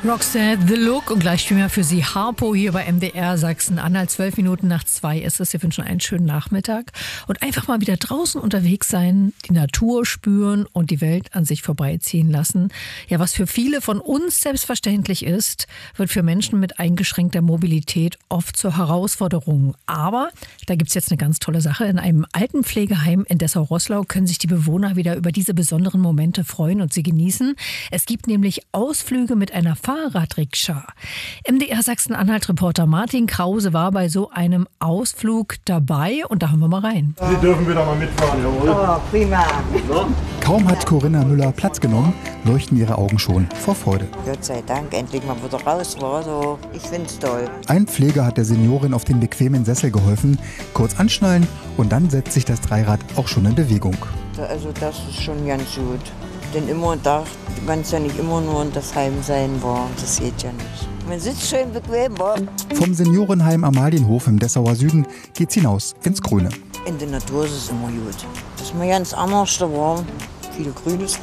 Roxette, The Look und gleich spielen wir für Sie Harpo hier bei MDR Sachsen-Anhalt. 12 Minuten nach 2 ist es. Wir wünschen einen schönen Nachmittag und einfach mal wieder draußen unterwegs sein, die Natur spüren und die Welt an sich vorbeiziehen lassen. Ja, was für viele von uns selbstverständlich ist, wird für Menschen mit eingeschränkter Mobilität oft zur Herausforderung. Aber da gibt's jetzt eine ganz tolle Sache. In einem Altenpflegeheim in Dessau-Roßlau können sich die Bewohner wieder über diese besonderen Momente freuen und sie genießen. Es gibt nämlich Ausflüge mit einer Fahrradrikscha. MDR Sachsen-Anhalt-Reporter Martin Krause war bei so einem Ausflug dabei und da haben wir mal rein. Sie dürfen wieder mal mitfahren, jawohl. Oh, prima. Kaum hat Corinna Müller Platz genommen, leuchten ihre Augen schon vor Freude. Gott sei Dank, endlich mal wieder raus war so. Ich find's toll. Ein Pfleger hat der Seniorin auf den bequemen Sessel geholfen, kurz anschnallen und dann setzt sich das Dreirad auch schon in Bewegung. Also das ist schon ganz gut. Denn immer da kann es ja nicht immer nur in das Heim sein, war. Das geht ja nicht. Man sitzt schön bequem, war. Vom Seniorenheim Amalienhof im Dessauer Süden geht's hinaus ins Grüne. In der Natur ist es immer gut. Das ist mal ganz anders, da war viel Grünes.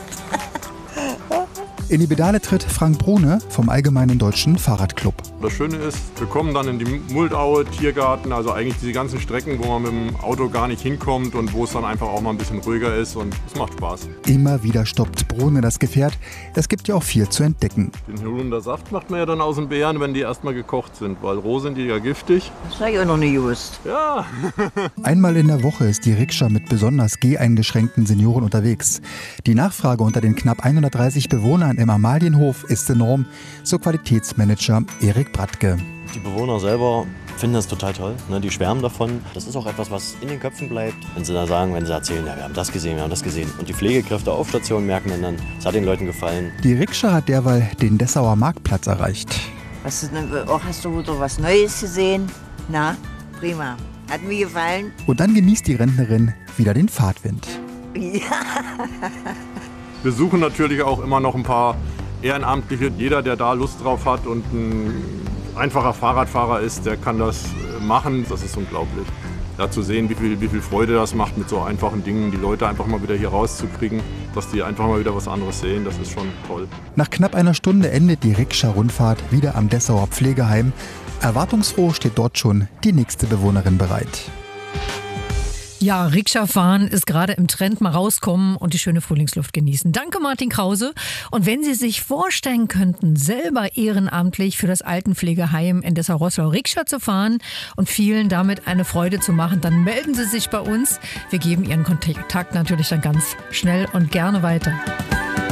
In die Pedale tritt Frank Brune vom Allgemeinen Deutschen Fahrradclub. Das Schöne ist, wir kommen dann in die Muldaue, Tiergarten, also eigentlich diese ganzen Strecken, wo man mit dem Auto gar nicht hinkommt und wo es dann einfach auch mal ein bisschen ruhiger ist und es macht Spaß. Immer wieder stoppt Brune das Gefährt. Es gibt ja auch viel zu entdecken. Den Holundersaft macht man ja dann aus den Beeren, wenn die erstmal gekocht sind, weil roh sind die ja giftig. Das habe ich auch noch nicht gewusst. Ja. Einmal in der Woche ist die Rikscha mit besonders geheingeschränkten Senioren unterwegs. Die Nachfrage unter den knapp 130 Bewohnern im Amalienhof ist enorm, so Qualitätsmanager Erik Bratke. Die Bewohner selber finden das total toll, ne? Die schwärmen davon. Das ist auch etwas, was in den Köpfen bleibt. Wenn sie da sagen, wenn sie erzählen, ja, wir haben das gesehen, wir haben das gesehen. Und die Pflegekräfte auf Station merken dann, es hat den Leuten gefallen. Die Rikscha hat derweil den Dessauer Marktplatz erreicht. Hast du wieder was Neues gesehen? Na, prima. Hat mir gefallen. Und dann genießt die Rentnerin wieder den Fahrtwind. Ja. Wir suchen natürlich auch immer noch ein paar Ehrenamtliche. Jeder, der da Lust drauf hat und ein einfacher Fahrradfahrer ist, der kann das machen. Das ist unglaublich. Da zu sehen, wie viel Freude das macht mit so einfachen Dingen, die Leute einfach mal wieder hier rauszukriegen, dass die einfach mal wieder was anderes sehen, das ist schon toll. Nach knapp einer Stunde endet die Rikscha-Rundfahrt wieder am Dessauer Pflegeheim. Erwartungsfroh steht dort schon die nächste Bewohnerin bereit. Ja, Rikscha-Fahren ist gerade im Trend. Mal rauskommen und die schöne Frühlingsluft genießen. Danke, Martin Krause. Und wenn Sie sich vorstellen könnten, selber ehrenamtlich für das Altenpflegeheim in Dessau-Roßlau Rikscha zu fahren und vielen damit eine Freude zu machen, dann melden Sie sich bei uns. Wir geben Ihren Kontakt natürlich dann ganz schnell und gerne weiter.